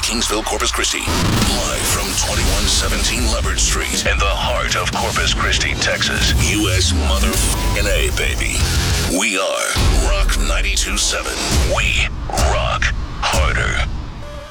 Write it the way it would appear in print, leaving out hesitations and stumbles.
Kingsville, Corpus Christi. Live from 2117 Leopard Street in the heart of Corpus Christi, Texas. U.S. motherfucking A, baby. We are Rock 92.7. We rock harder.